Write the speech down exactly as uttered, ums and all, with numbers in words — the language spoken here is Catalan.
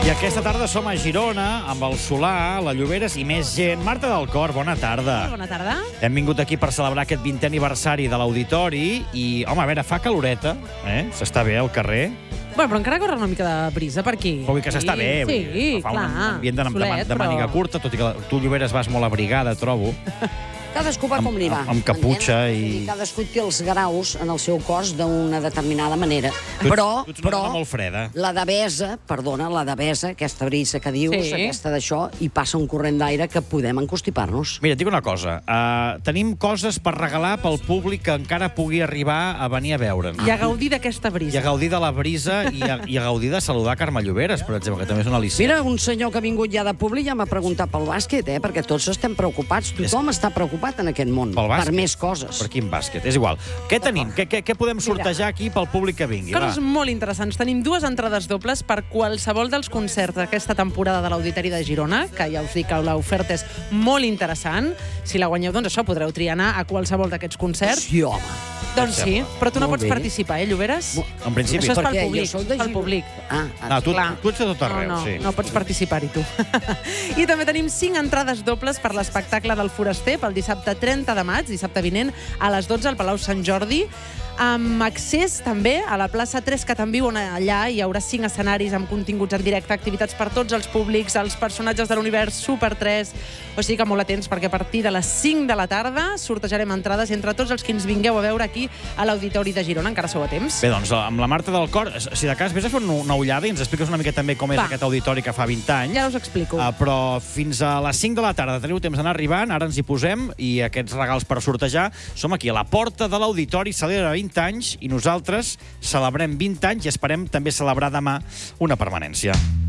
I aquesta tarda som a Girona, amb el Solà, la Lloberes i més gent. Marta del Cor, bona tarda. Bona tarda. Hem vingut aquí per celebrar aquest vintè aniversari de l'Auditori i, home, a veure, fa caloreta, eh? S'està bé al carrer. Bueno, però encara corre una mica de brisa per aquí. Però vull dir que s'està bé. Sí, vull dir, fa clar. un ambient de, Solet, de, de màniga però... curta, tot i que tu, Lloberes, vas molt abrigada, trobo. Cadascú va com li va. Amb, amb caputxa i... I cadascú té els graus en el seu cos d'una determinada manera. Tu ets, Però, tu ets una però, dona molt freda. la devesa, perdona, la devesa, aquesta brisa que dius, Sí. aquesta d'això, hi passa un corrent d'aire que podem encostipar-nos. Mira, et dic una cosa. Uh, tenim coses per regalar pel públic que encara pugui arribar a venir a veure'ns. I a gaudir d'aquesta I brisa. a gaudir de la brisa i a, i a gaudir de saludar Carme Lloberes, per exemple, que també és una al·licient. Mira, un senyor que ha vingut ja de públic ja m'ha preguntat pel bàsquet, eh? Perquè tots estem preocupats. Tothom està preocupat en aquest món. Pel bàsquet? Per més coses. Per quin bàsquet? És igual. Què tenim? Què, què, què podem sortejar aquí pel públic que vingui? Coses Va. molt interessants. Tenim dues entrades dobles per qualsevol dels concerts d'aquesta temporada de l'Auditori de Girona, que ja us dic que l'oferta és molt interessant. Si la guanyeu, doncs això, podreu triar anar a qualsevol d'aquests concerts. Sí, home. Doncs sí, però tu no Molt pots bé. participar, eh, Lloberes? En principi. Això és pel Perquè jo públic. soc de Pel Girona. públic. Ah, ah, No, tu, Clar. tu ets de tot arreu, no, no, sí. no pots participar-hi, tu. I també tenim cinc entrades dobles per l'espectacle del Foraster pel dissabte trenta de maig, dissabte vinent, a les dotze al Palau Sant Jordi, amb accés també a la plaça tres que també on allà hi haurà cinc escenaris amb continguts en directe, activitats per tots els públics, els personatges de l'univers Super tres, o sigui que molt atents perquè a partir de les cinc de la tarda sortejarem entrades entre tots els que ens vingueu a veure aquí a l'Auditori de Girona, encara sou a temps. Bé, doncs, amb la Marta del Cor, si de cas, vés a fer una ullada i ens expliques una mica també com és Va. aquest auditori que fa vint anys. Ja us explico. Uh, però fins a les cinc de la tarda teniu temps d'anar arribant, ara ens hi posem, i aquests regals per sortejar. Som aquí a la porta de l'Auditori, celebra vint anys, i nosaltres celebrem vint anys i esperem també celebrar demà una permanència.